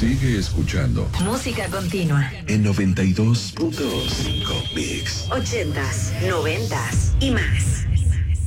Sigue escuchando. Música continua. En 92.5 Mix. 80s, 90s y más.